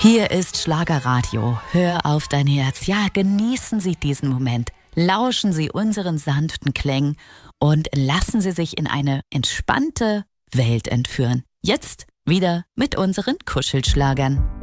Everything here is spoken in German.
Hier ist Schlagerradio. Hör auf dein Herz. Ja, genießen Sie diesen Moment. Lauschen Sie unseren sanften Klängen und lassen Sie sich in eine entspannte Welt entführen. Jetzt wieder mit unseren Kuschelschlagern.